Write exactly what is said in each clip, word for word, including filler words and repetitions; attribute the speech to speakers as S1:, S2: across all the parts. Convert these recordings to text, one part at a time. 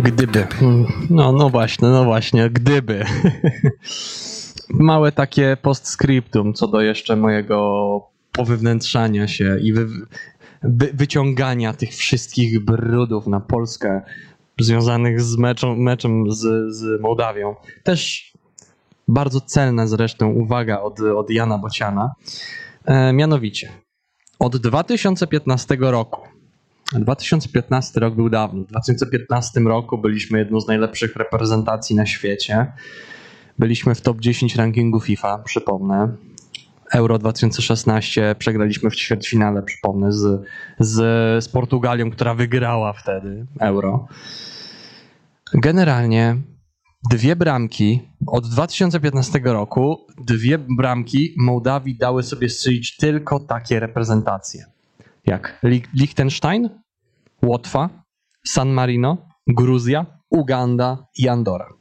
S1: Gdyby. No, no właśnie, no właśnie, gdyby. Małe takie postscriptum co do jeszcze mojego powywnętrzania się i wy, wy, wyciągania tych wszystkich brudów na Polskę związanych z meczem, meczem z, z Mołdawią. Też bardzo celna zresztą uwaga od, od Jana Bociana. E, mianowicie, od dwa tysiące piętnastego roku, dwa tysiące piętnasty rok był dawno, w dwa tysiące piętnastym roku byliśmy jedną z najlepszych reprezentacji na świecie. Byliśmy w top dziesięć rankingu FIFA, przypomnę. Euro dwa tysiące szesnaście przegraliśmy w ćwierćfinale, przypomnę, z, z, z Portugalią, która wygrała wtedy Euro. Generalnie dwie bramki od dwa tysiące piętnastego roku, dwie bramki Mołdawii dały sobie strzelić tylko takie reprezentacje. Jak Liechtenstein, Łotwa, San Marino, Gruzja, Uganda i Andora.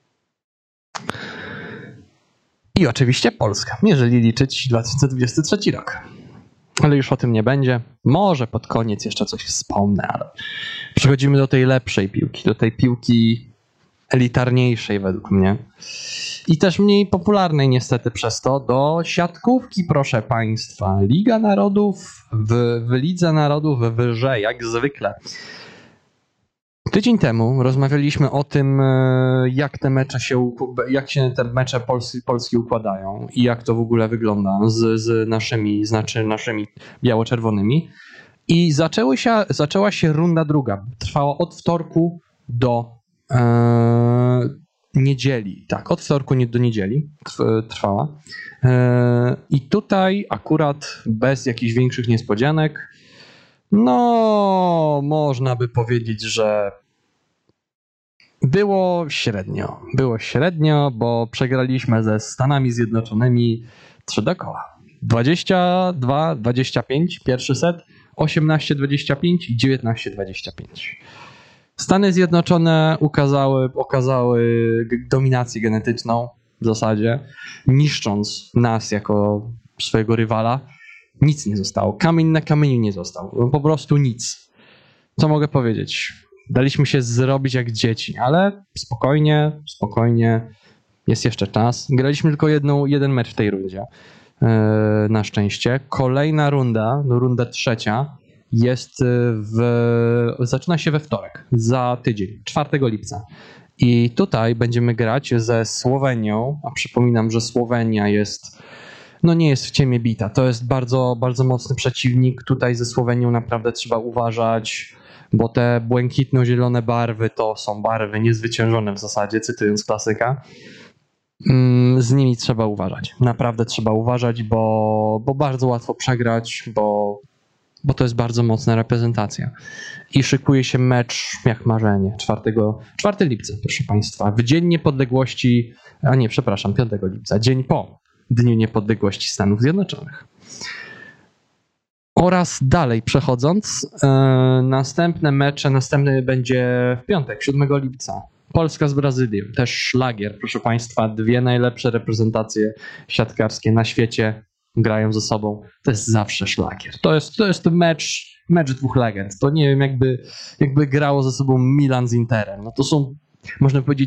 S1: I oczywiście Polska, jeżeli liczyć dwa tysiące dwudziesty trzeci rok. Ale już o tym nie będzie. Może pod koniec jeszcze coś wspomnę, ale przechodzimy do tej lepszej piłki, do tej piłki elitarniejszej według mnie. I też mniej popularnej niestety przez to, do siatkówki, proszę Państwa. Liga Narodów w, w Lidze Narodów wyżej, jak zwykle. Tydzień temu rozmawialiśmy o tym, jak te mecze się, jak się te mecze Polski, Polski układają i jak to w ogóle wygląda z, z naszymi, znaczy naszymi biało-czerwonymi. I zaczęły się, zaczęła się runda druga. Trwała od wtorku do e, niedzieli. Tak, od wtorku do niedzieli trwała. E, I tutaj akurat bez jakichś większych niespodzianek, no, można by powiedzieć, że było średnio. Było średnio, bo przegraliśmy ze Stanami Zjednoczonymi trzy do koła. dwadzieścia dwa dwadzieścia pięć pierwszy set, osiemnaście dwadzieścia pięć i dziewiętnaście dwadzieścia pięć. Stany Zjednoczone ukazały, okazały dominację genetyczną w zasadzie, niszcząc nas jako swojego rywala. Nic nie zostało. Kamień na kamieniu nie został. Po prostu nic. Co mogę powiedzieć? Daliśmy się zrobić jak dzieci, ale spokojnie, spokojnie. Jest jeszcze czas. Graliśmy tylko jedną, jeden mecz w tej rundzie. Yy, na szczęście. Kolejna runda, no runda trzecia, jest w... zaczyna się we wtorek. Za tydzień. czwartego lipca. I tutaj będziemy grać ze Słowenią. A przypominam, że Słowenia jest... no nie jest w ciemię bita. To jest bardzo, bardzo mocny przeciwnik. Tutaj ze Słowenią naprawdę trzeba uważać, bo te błękitno-zielone barwy to są barwy niezwyciężone w zasadzie, cytując klasyka. Z nimi trzeba uważać. Naprawdę trzeba uważać, bo, bo bardzo łatwo przegrać, bo, bo to jest bardzo mocna reprezentacja. I szykuje się mecz jak marzenie. czwartego lipca, proszę Państwa. W Dzień Niepodległości, a nie, przepraszam, piątego lipca. Dzień po Dniu Niepodległości Stanów Zjednoczonych. Oraz dalej przechodząc, yy, następne mecze, następny będzie w piątek, siódmego lipca. Polska z Brazylią, też szlagier, proszę Państwa, dwie najlepsze reprezentacje siatkarskie na świecie grają ze sobą. To jest zawsze szlagier. To jest, to jest mecz, mecz dwóch legend. To nie wiem, jakby, jakby grało ze sobą Milan z Interem. No to są, można powiedzieć,